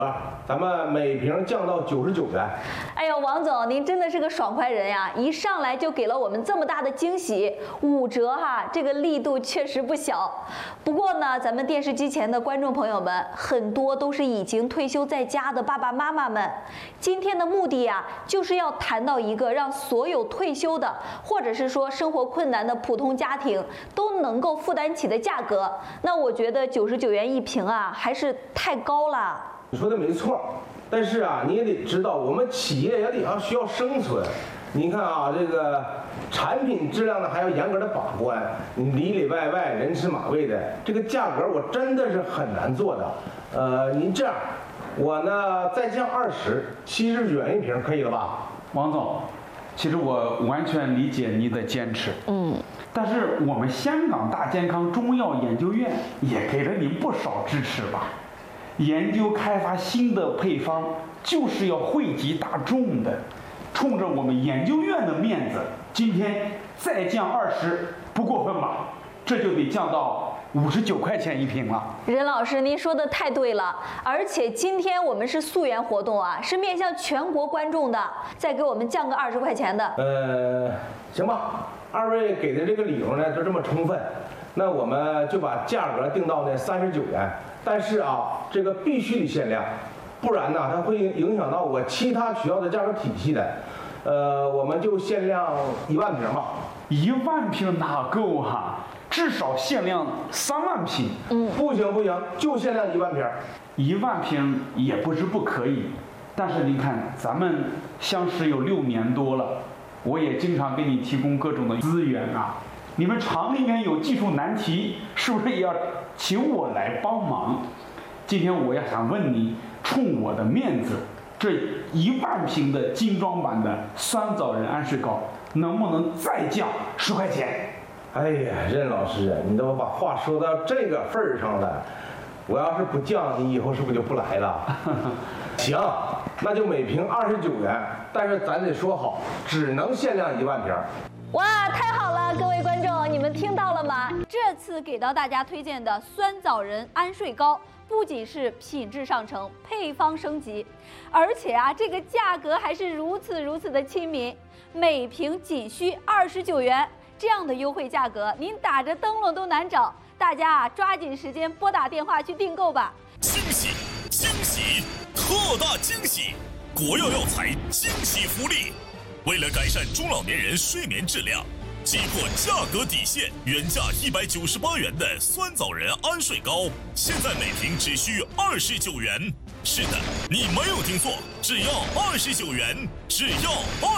咱们每瓶降到99元。 哎呦，王总，您真的是个爽快人呀！一上来就给了我们这么大的惊喜，5折哈，这个力度确实不小。不过呢，咱们电视机前的观众朋友们，很多都是已经退休在家的爸爸妈妈们。今天的目的呀，就是要谈到一个让所有退休的，或者是说生活困难的普通家庭都能够负担起的价格。那我觉得99元一瓶啊，还是太高了。 你说的没错，但是啊，你也得知道，我们企业也得需要生存。你看啊，这个产品质量呢还要严格的把关，你里里外外人吃马喂的，这个价格我真的是很难做的。您这样，我呢再降20，79元一瓶，可以了吧？ 王总，其实我完全理解您的坚持。但是我们香港大健康中药研究院也给了您不少支持吧？研究开发新的配方，就是要惠及大众的。冲着我们研究院的面子，今天再降20，不过分吧？这就得降到59块钱一瓶了。 任老师，您说的太对了，而且今天我们是溯源活动啊，是面向全国观众的，再给我们降个20块钱的。 行吧，二位给的这个理由呢就这么充分，那我们就把价格定到呢39元。但是啊，这个必须得限量，不然呢，它会影响到我其他学校的价格体系的。我们就限量1万瓶吧。 1万瓶哪够啊？至少限量3万瓶。 不行，就限量1万瓶。 1万瓶也不是不可以，但是您看，咱们相识有6年多了，我也经常给你提供各种的资源啊。你们厂里面有技术难题，是不是也要请我来帮忙？今天我要想问你，冲我的面子，这1万瓶的精装版的酸枣仁安睡膏，能不能再降10块钱？ 哎呀，任老师，你都把话说到这个份儿上了，我要是不降，你以后是不是就不来了？行，那就每瓶29元，但是咱得说好，只能限量1万瓶。 哇，太好了，各位观众，你们听到了吗？这次给到大家推荐的酸枣仁安睡膏，不仅是品质上乘，配方升级，而且啊，这个价格还是如此的亲民，每瓶仅需29元，这样的优惠价格，您打着灯笼都难找。大家啊，抓紧时间拨打电话去订购吧！ 惊喜，特大惊喜！国药药材惊喜福利！为了改善中老年人睡眠质量，击破价格底线，原价198元的酸枣仁安睡膏，现在每瓶只需29元。是的，你没有听错，只要29元，只要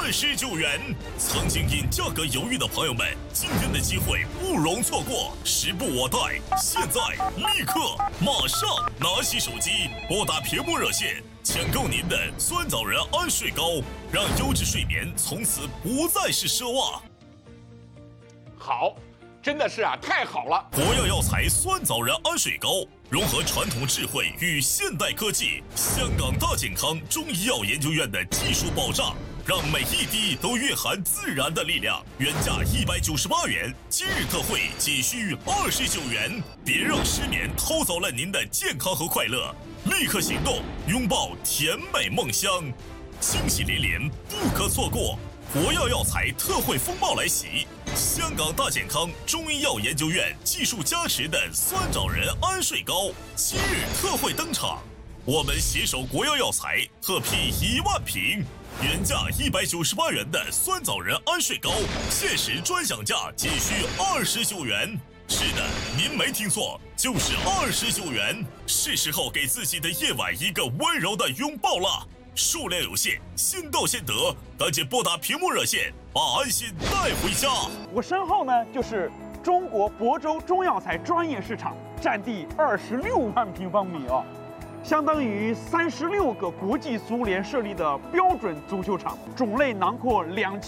29元。曾经因价格犹豫的朋友们，今天的机会不容错过，时不我待，现在立刻马上拿起手机，拨打屏幕热线，抢购您的酸枣仁安睡膏，让优质睡眠从此不再是奢望。 好，真的是啊，太好了！ 国药药材酸枣仁安睡膏，融合传统智慧与现代科技，香港大健康中医药研究院的技术保障，让每一滴都蕴含自然的力量。原价198元，今日特惠仅需29元，别让失眠偷走了您的健康和快乐，立刻行动，拥抱甜美梦乡，惊喜连连，不可错过！国药药材特惠风暴来袭，香港大健康中医药研究院技术加持的酸枣仁安睡膏今日特惠登场，我们携手国药药材特批1万瓶，原价198元的酸枣仁安睡膏，限时专享价仅需29元。是的，您没听错，就是29元。是时候给自己的夜晚一个温柔的拥抱了。数量有限，先到先得，赶紧拨打屏幕热线，把安心带回家。 我身后呢，就是中国亳州中药材专业市场，占地26万平方米啊，相当于36个国际足联设立的标准足球场，种类囊括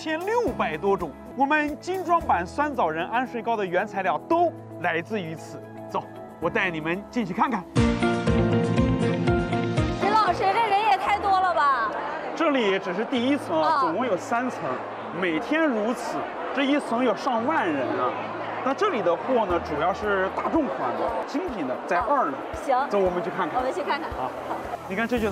2600多种。我们精装版酸枣仁安睡膏的原材料都来自于此。走，我带你们进去看看。 任老师，这人也太多了吧？ 这里只是第1层啊，总共有3层，每天如此，这1层有上万人啊。那这里的货呢，主要是大众款的，精品的在2呢。 行， 走，我们去看看。 我们去看看。 啊，你看这就。